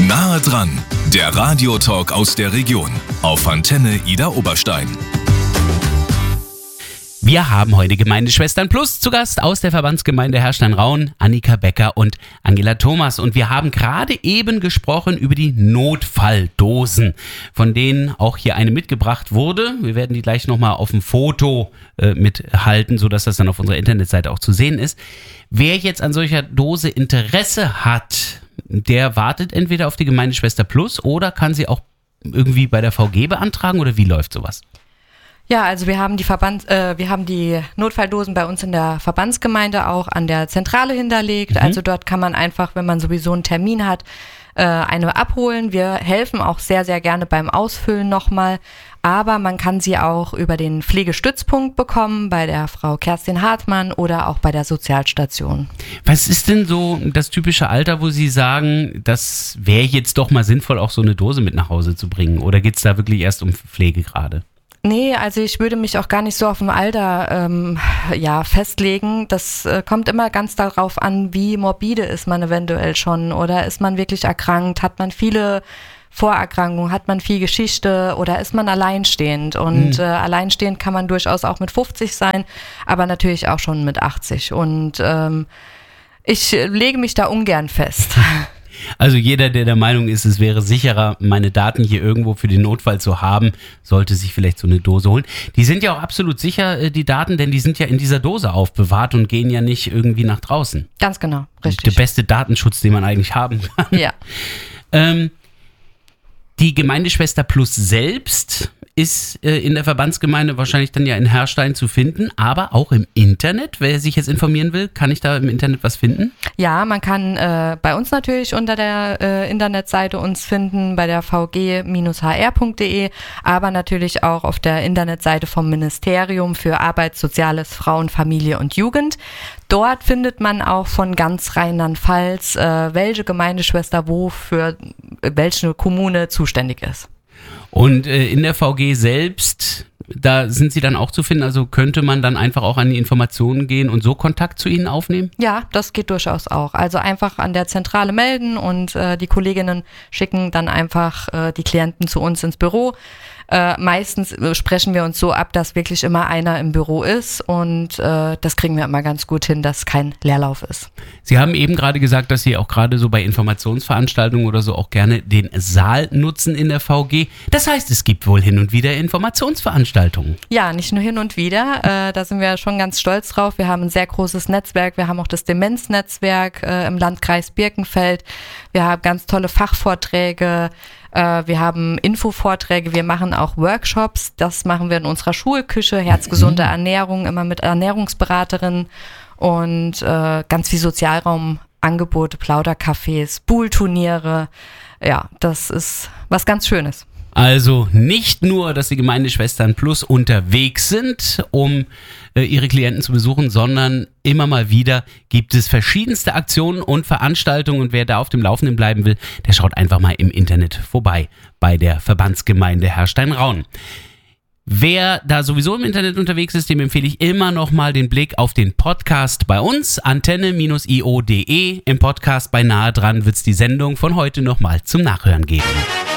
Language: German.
Nahe dran, der Radiotalk aus der Region auf Antenne Ida Oberstein. Wir haben heute Gemeindeschwestern Plus zu Gast aus der Verbandsgemeinde Herrstein-Rauen, Annika Becker und Angela Thomas. Und wir haben gerade eben gesprochen über die Notfalldosen, von denen auch hier eine mitgebracht wurde. Wir werden die gleich nochmal auf dem Foto mithalten, sodass das dann auf unserer Internetseite auch zu sehen ist. Wer jetzt an solcher Dose Interesse hat, der wartet entweder auf die Gemeindeschwester Plus oder kann sie auch irgendwie bei der VG beantragen, oder wie läuft sowas? Ja, also wir haben die Notfalldosen bei uns in der Verbandsgemeinde auch an der Zentrale hinterlegt. Also dort kann man einfach, wenn man sowieso einen Termin hat, eine abholen. Wir helfen auch sehr, sehr gerne beim Ausfüllen nochmal. Aber man kann sie auch über den Pflegestützpunkt bekommen, bei der Frau Kerstin Hartmann oder auch bei der Sozialstation. Was ist denn so das typische Alter, wo Sie sagen, das wäre jetzt doch mal sinnvoll, auch so eine Dose mit nach Hause zu bringen? Oder geht es da wirklich erst um Pflege gerade? Nee, also ich würde mich auch gar nicht so auf ein Alter festlegen. Das kommt immer ganz darauf an, wie morbide ist man eventuell schon, oder ist man wirklich erkrankt, hat man viele Vorerkrankungen, hat man viel Geschichte oder ist man alleinstehend? Und alleinstehend kann man durchaus auch mit 50 sein, aber natürlich auch schon mit 80. Und ich lege mich da ungern fest. Also jeder, der der Meinung ist, es wäre sicherer, meine Daten hier irgendwo für den Notfall zu haben, sollte sich vielleicht so eine Dose holen. Die sind ja auch absolut sicher, die Daten, denn die sind ja in dieser Dose aufbewahrt und gehen ja nicht irgendwie nach draußen. Ganz genau, richtig. Der beste Datenschutz, den man eigentlich haben kann. Ja. Die Gemeindeschwester Plus selbst ist in der Verbandsgemeinde wahrscheinlich dann ja in Herrstein zu finden, aber auch im Internet. Wer sich jetzt informieren will, kann ich da im Internet was finden? Ja, man kann bei uns natürlich unter der Internetseite uns finden, bei der vg-hr.de, aber natürlich auch auf der Internetseite vom Ministerium für Arbeit, Soziales, Frauen, Familie und Jugend. Dort findet man auch von ganz Rheinland-Pfalz, welche Gemeindeschwester wo für welche Kommune zuständig ist. Und in der VG selbst, da sind Sie dann auch zu finden, also könnte man dann einfach auch an die Informationen gehen und so Kontakt zu Ihnen aufnehmen? Ja, das geht durchaus auch. Also einfach an der Zentrale melden und die Kolleginnen schicken dann einfach die Klienten zu uns ins Büro. Meistens sprechen wir uns so ab, dass wirklich immer einer im Büro ist, und das kriegen wir immer ganz gut hin, dass kein Leerlauf ist. Sie haben eben gerade gesagt, dass Sie auch gerade so bei Informationsveranstaltungen oder so auch gerne den Saal nutzen in der VG. Das heißt, es gibt wohl hin und wieder Informationsveranstaltungen. Ja, nicht nur hin und wieder. Da sind wir schon ganz stolz drauf. Wir haben ein sehr großes Netzwerk. Wir haben auch das Demenznetzwerk im Landkreis Birkenfeld. Wir haben ganz tolle Fachvorträge. Wir haben Infovorträge, wir machen auch Workshops, das machen wir in unserer Schulküche, herzgesunde Ernährung, immer mit Ernährungsberaterinnen, und ganz viel Sozialraumangebote, Plaudercafés, Poolturniere, ja, das ist was ganz Schönes. Also nicht nur, dass die Gemeindeschwestern Plus unterwegs sind, um ihre Klienten zu besuchen, sondern immer mal wieder gibt es verschiedenste Aktionen und Veranstaltungen, und wer da auf dem Laufenden bleiben will, der schaut einfach mal im Internet vorbei bei der Verbandsgemeinde Herrstein-Rauen. Wer da sowieso im Internet unterwegs ist, dem empfehle ich immer noch mal den Blick auf den Podcast bei uns, antenne-io.de. Im Podcast bei Nahe dran wird es die Sendung von heute noch mal zum Nachhören geben.